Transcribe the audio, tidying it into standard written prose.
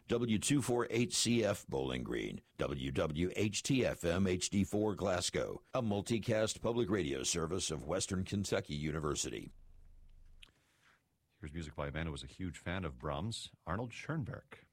W248CF Bowling Green, WWHT-FM HD4 Glasgow, a multicast public radio service of Western Kentucky University. Here's music by a man who was a huge fan of Brahms, Arnold Schoenberg.